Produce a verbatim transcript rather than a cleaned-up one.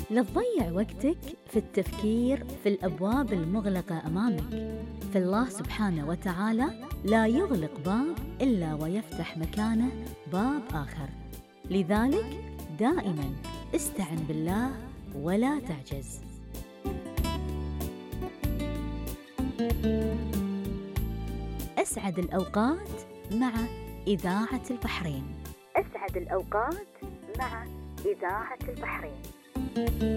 لا تضيع وقتك في التفكير في الأبواب المغلقة أمامك، فالله سبحانه وتعالى لا يغلق باب إلا ويفتح مكانه باب آخر. لذلك دائما استعن بالله ولا تعجز. أسعد الأوقات مع إذاعة البحرين. أسعد الأوقات مع إذاعة البحرين.